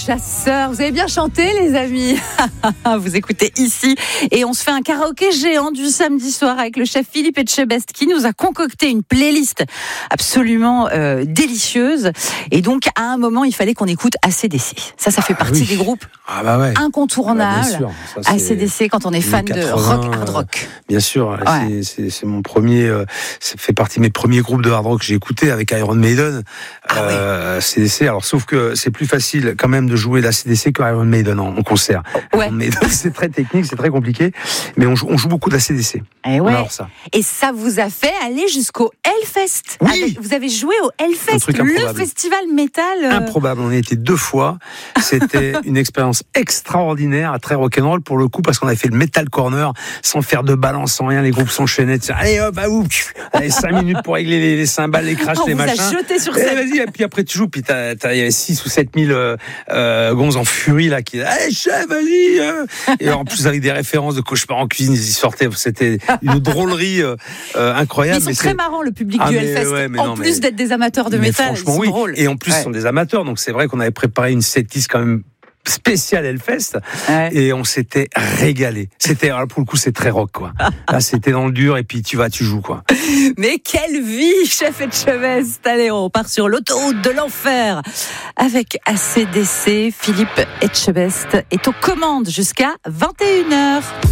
chasseurs. Vous avez bien chanté, les amis. Vous écoutez ici. Et on se fait un karaoké géant du samedi soir avec le chef Philippe Etchebest qui nous a concocté une playlist absolument délicieuse. Et donc, à un moment, il fallait qu'on écoute AC/DC. Ça fait partie des groupes incontournables. Bien sûr. Ça, AC/DC quand on est fan 80, de rock, hard rock. Bien sûr. C'est mon premier. Ça fait partie de mes premiers groupes de hard rock que j'ai écouté avec Iron Maiden. AC/DC. Alors, sauf que c'est plus facile quand même de jouer d'AC/DC que Iron Maiden en concert. Ouais. Iron Maiden, c'est très technique, c'est très compliqué, mais on joue beaucoup d'AC/DC. Et ça vous a fait aller jusqu'au Hellfest. Oui. Vous avez joué au Hellfest, le festival métal. Improbable. On y était 2 fois. C'était une expérience extraordinaire, très rock'n'roll pour le coup, parce qu'on avait fait le Metal Corner sans faire de balance, sans rien. Les groupes s'enchaînaient. Allez hop, allez 5 minutes pour régler les cymbales, les crashs, les machins. On vous a jeté sur scène. Vas-y, et puis après tu joues, puis il y avait 6 ou 7 000 gonzes en furie là qui disaient allez chef, vas-y. Et en plus avec des références de Cauchemar en cuisine, ils y sortaient. C'était une drôlerie incroyable. Ils sont très marrants, le public du Hellfest. En plus d'être des amateurs de métal, franchement, ils sont drôles. Et en plus, ce sont des amateurs. Donc c'est vrai qu'on avait préparé une setlist quand même spécial Hellfest et on s'était régalé. Alors pour le coup c'est très rock quoi. Là c'était dans le dur et puis tu joues quoi. Mais quelle vie, chef Etchebest. Allez, on part sur l'autoroute de l'enfer avec AC/DC. Philippe Etchebest est aux commandes jusqu'à 21h.